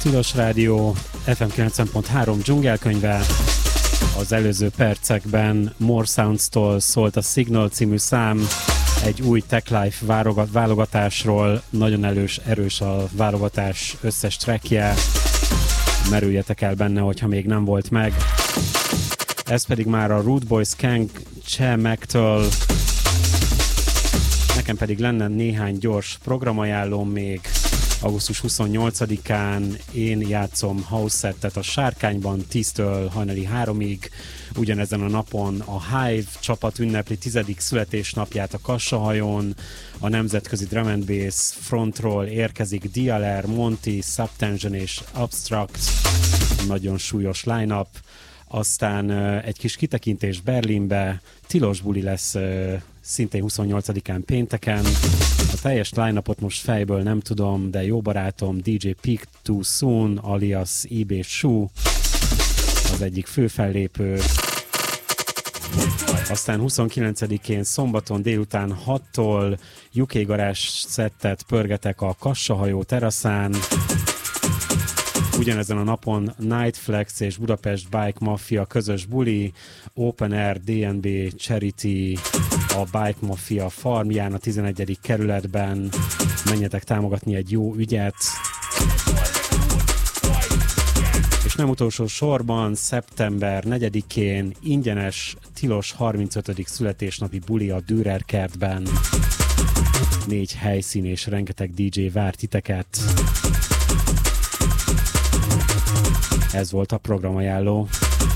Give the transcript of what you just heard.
Tilos Rádió, FM 90.3 dzsungelkönyve. Az előző percekben More Sounds-tól szólt a Signal című szám, egy új Tech Life válogatásról, nagyon erős a válogatás összes trackje, merüljetek el benne, hogyha még nem volt meg. Ez pedig már a Rude Boy Skank Mac-től. Nekem pedig lenne néhány gyors programajánlóm még. Augusztus 28-án én játszom house settet a Sárkányban 10-től hajnali 3-ig. Ugyanezen a napon a Hive csapat ünnepli 10. születésnapját a Kassahajón. A nemzetközi drum and bass frontról érkezik DLR, Monty, Subtension és Abstract. Nagyon súlyos line-up. Aztán egy kis kitekintés Berlinbe, tilos buli lesz szintén 28-án pénteken. A teljes line-upot most fejből nem tudom, de jó barátom DJ Peak Too Soon alias IB Shu az egyik főfellépő. Aztán 29-én szombaton délután 6-tól UK Garage szettet pörgetek a Kassahajó teraszán. Ugyanezen a napon Night Flex és Budapest Bike Mafia közös buli, Open Air DNB Charity a Bike Mafia farmján a 11. kerületben. Menjetek támogatni egy jó ügyet. És nem utolsó sorban szeptember 4-én ingyenes tilos 35. születésnapi buli a Dürer kertben. 4 helyszín és rengeteg DJ vár titeket. Ez volt a programajánló.